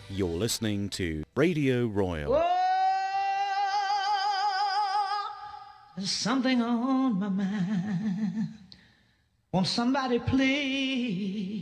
You're listening to Radio Royal. Oh, there's something on my mind. Won't somebody please